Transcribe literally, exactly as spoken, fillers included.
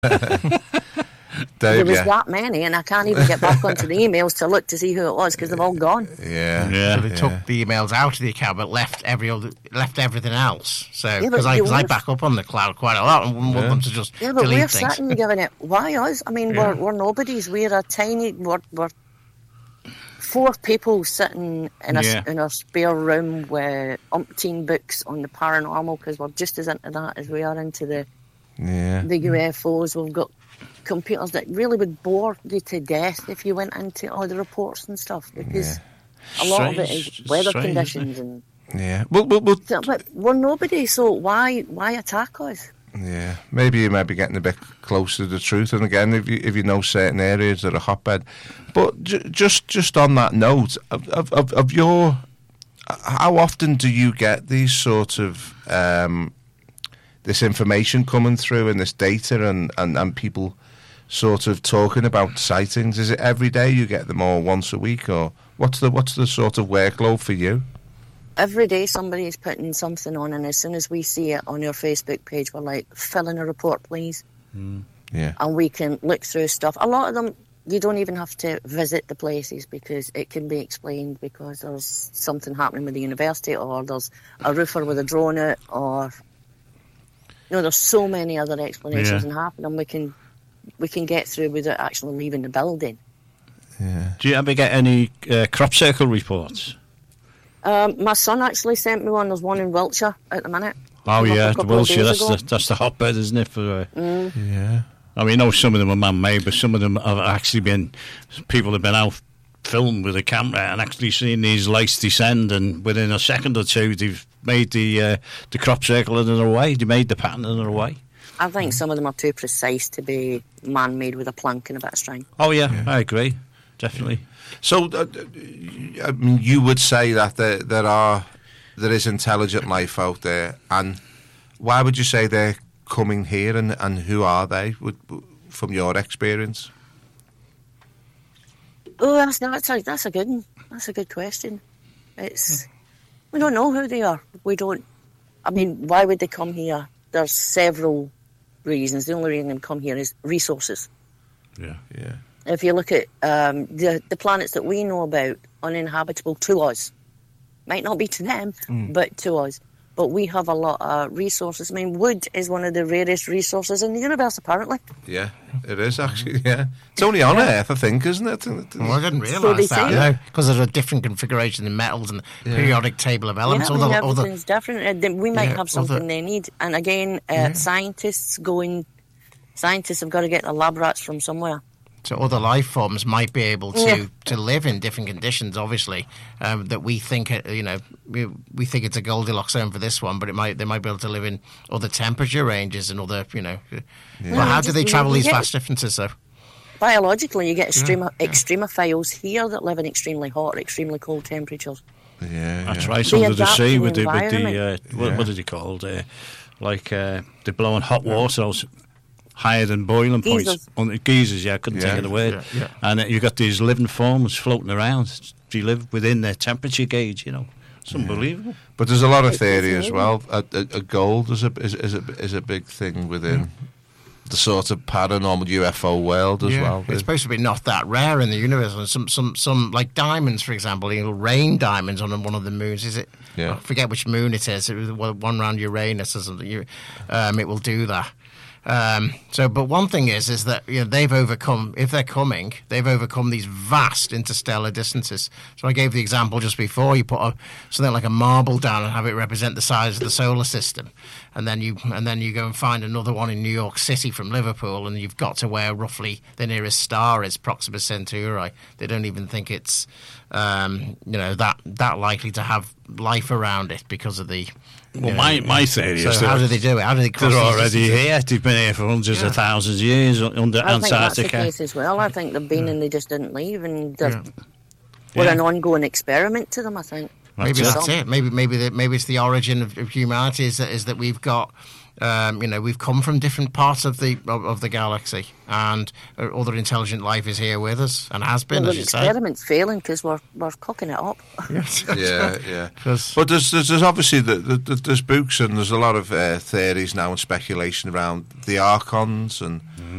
Dave, there was yeah. that many, and I can't even get back onto the emails to look to see who it was because they've all gone. Yeah, yeah. So they yeah. took the emails out of the account, but left every other, left everything else. So Yeah, because but I, you cause I were- back up on the cloud quite a lot, and wouldn't want Yeah. them to just Yeah, but we're delete things. sitting giving it. Why us? I mean, Yeah. we're we're nobodies. We're a tiny. We're, we're four people sitting in a Yeah. in a spare room with umpteen books on the paranormal because we're just as into that as we are into the Yeah. the U F Os. We've got computers that really would bore you to death if you went into all the reports and stuff because a lot of it Strange. is weather Strange, conditions and. Yeah. Well, well, well, So, but we're nobody, so why why attack us? yeah. Maybe you might be getting a bit closer to the truth. And again, if you if you know certain areas that are hotbed, but j- just just on that note of of, of of your, how often do you get these sort of um, this information coming through and this data and, and, and people sort of talking about sightings? Is it every day you get them, or once a week, or what's the what's the sort of workload for you? Every day somebody is putting something on, and as soon as we see it on your Facebook page, we're like, fill in a report, please. Yeah. And we can look through stuff. A lot of them, you don't even have to visit the places because it can be explained because there's something happening with the university, or there's a roofer with a drone out, or, you know, there's so many other explanations Yeah. and happen, and we can, we can get through without actually leaving the building. Yeah. Do you ever get any uh, crop circle reports? Um, my son actually sent me one. There's one in Wiltshire at the minute. Oh Came up a yeah, the couple of Wiltshire. days That's ago. the that's the hotbed, isn't it? For uh, Yeah. I mean, I know some of them are man-made, but some of them have actually been people have been out filmed with a camera and actually seen these lights descend, and within a second or two, they've made the uh, the crop circle in their way. They made the pattern in their way. I think some of them are too precise to be man-made with a plank and a bit of string. Oh yeah, I agree, definitely. So, uh, I mean, you would say that there, there are there is intelligent life out there, and why would you say they're coming here, and, and who are they, would, from your experience? Oh, that's that's a, that's a good one. That's a good question. It's we don't know who they are. We don't. I mean, why would they come here? There's several reasons. The only reason they come here is resources. Yeah. Yeah. If you look at um, the the planets that we know about, uninhabitable to us, might not be to them, but to us. But we have a lot of resources. I mean, wood is one of the rarest resources in the universe, apparently. Yeah, it is actually, yeah. It's only on Earth, I think, isn't it? Well, I didn't So they realise that, say. no, because there's a different configuration in metals and Yeah. periodic table of elements. Yeah, I other, mean, other, everything's different. And then we might Yeah, have something other- they need. And again, uh, scientists going, scientists have got to get the lab rats from somewhere. so other life forms might be able to, Yeah. to live in different conditions, obviously, um, that we think, uh, you know, we, we think it's a Goldilocks zone for this one, but it might they might be able to live in other temperature ranges and other, you know. uh, Well, how do they travel these Yeah. vast differences, though? Biologically, you get extremo- extremophiles here that live in extremely hot or extremely cold temperatures. Yeah, That's yeah. right. They Under the adapt sea to with the the with the uh, environment. what, Yeah. what is it called? Uh, like uh, they're blowing hot water out higher than boiling points. Geysers. On the geysers, yeah, I couldn't Yeah. think of the word. Yeah, yeah. And uh, you've got these living forms floating around. They live within their temperature gauge. You know, it's unbelievable. But there's a lot of It's theory as fascinating. well. A, a, a gold is a is, is a is a big thing within the sort of paranormal U F O world as well. It's supposed to be not that rare in the universe. And some, some, some like diamonds, for example, you know, rain diamonds on one of the moons. Is it? Yeah. I forget which moon it is. It was one around Uranus or something. You- Um, it will do that. Um, so, but one thing is, is that you know they've overcome. If they're coming, they've overcome these vast interstellar distances. So I gave the example just before. You put a, something like a marble down and have it represent the size of the solar system, and then you and then you go and find another one in New York City from Liverpool, and you've got to where roughly the nearest star is, Proxima Centauri. They don't even think it's um, you know that that likely to have life around it because of the. Well, you know, my my theory So is how do that they do it? How do they cross they're these already distances? here. They've been here for hundreds of thousands of years under I think that's the Antarctica. case as well. I think they've been and they just didn't leave, and they're, Yeah. we're Yeah. an ongoing experiment to them, I think. Maybe That's that's it. it. Maybe maybe the, maybe it's the origin of, of humanity is that is that we've got, um, you know, we've come from different parts of the of, of the galaxy, and uh, other intelligent life is here with us and has been, Well, as the you say. experiment's failing because we're, we're cooking it up. Yeah, yeah. 'Cause- But there's, there's there's obviously the, the, there's books and there's a lot of uh, theories now and speculation around the archons and